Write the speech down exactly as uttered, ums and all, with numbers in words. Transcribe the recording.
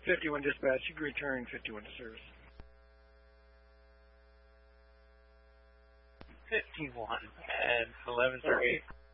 fifty-one dispatch, you can return fifty-one to service. fifty-one and eleven thirty-eight.